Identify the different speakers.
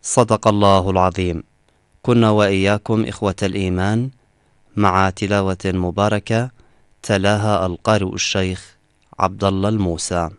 Speaker 1: صدق الله العظيم. كنا وإياكم إخوة الإيمان مع تلاوة مباركة تلاها القارئ الشيخ عبد الله الموسى.